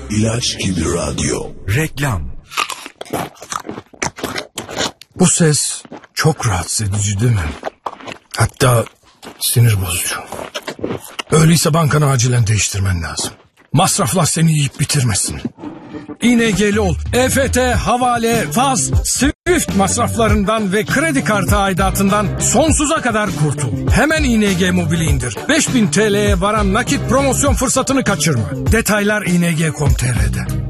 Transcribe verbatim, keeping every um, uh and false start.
İlaç gibi radyo. Reklam. Bu ses çok rahatsız edici değil mi? Hatta sinir bozucu. Öyleyse bankanı acilen değiştirmen lazım. Masraflar seni yiyip bitirmesin. İ N G'li ol. E F T, havale, faz, Swift masraflarından ve kredi kartı aidatından sonsuza kadar kurtul. Hemen İ N G Mobil'i indir. beş bin T L'ye varan nakit promosyon fırsatını kaçırma. Detaylar i n g nokta com nokta t r'de.